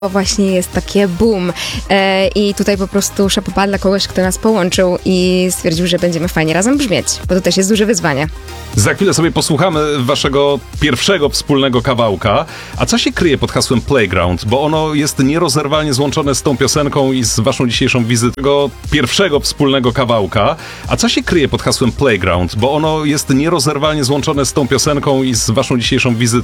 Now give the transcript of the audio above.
To właśnie jest takie boom i tutaj po prostu szapoba dla kogoś, kto nas połączył i stwierdził, że będziemy fajnie razem brzmieć, bo to też jest duże wyzwanie. Za chwilę sobie posłuchamy waszego pierwszego wspólnego kawałka. A co się kryje pod hasłem Playground? Bo ono jest nierozerwalnie złączone z tą piosenką i z waszą dzisiejszą wizytą. Tego pierwszego wspólnego kawałka. A co się kryje pod hasłem Playground? Bo ono jest nierozerwalnie złączone z tą piosenką i z waszą dzisiejszą wizytą.